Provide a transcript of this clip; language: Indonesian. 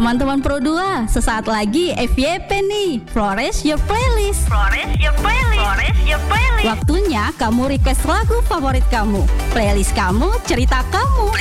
Teman-teman Pro 2, sesaat lagi FYP nih. Flores Your Playlist. Flores Your Playlist. Flores Your Playlist. Waktunya kamu request lagu favorit kamu. Playlist kamu, cerita kamu.